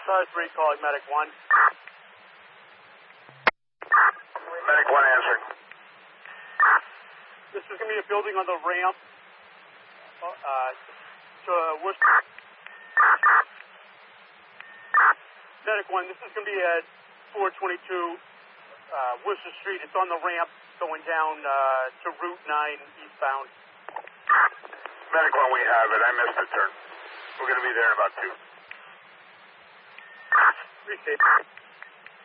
Car 3 calling Medic 1. Medic 1 answering. This is going to be a building on the ramp to Worcester. Medic 1, this is going to be at 422 Worcester Street. It's on the ramp going down to Route 9 eastbound. Medic 1, we have it. I missed the turn. We're going to be there in about 2. Appreciate it.